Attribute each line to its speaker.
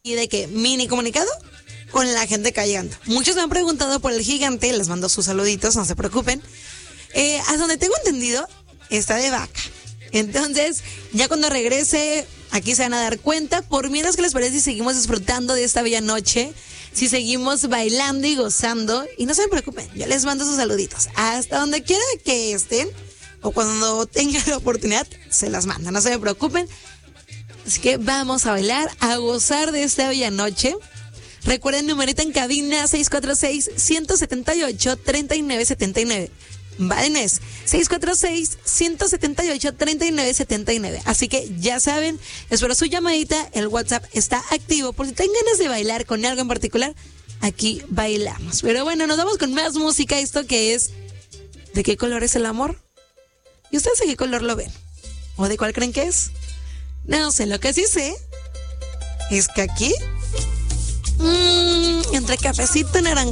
Speaker 1: de que mini comunicado con la gente que va llegando. Muchos me han preguntado por el gigante, les mando sus saluditos, no se preocupen. A donde tengo entendido, está de vaca. Entonces, ya cuando regrese, aquí se van a dar cuenta. Por mientras, ¿qué les parece si seguimos disfrutando de esta bella noche? Si seguimos bailando y gozando. Y no se preocupen, yo les mando sus saluditos. Hasta donde quiera que estén, o cuando tengan la oportunidad, se las mando, no se me preocupen. Así que vamos a bailar, a gozar de esta bella noche. Recuerden, numerito en cabina 646-178-3979. Valenes, 646-178-3979. Así que ya saben, espero su llamadita. El WhatsApp está activo por si tienen ganas de bailar con algo en particular. Aquí bailamos. Pero bueno, nos vamos con más música. Esto que es ¿de qué color es el amor? ¿Y ustedes de qué color lo ven? ¿O de cuál creen que es? No sé, lo que sí sé es que aquí entre cafecito y naranja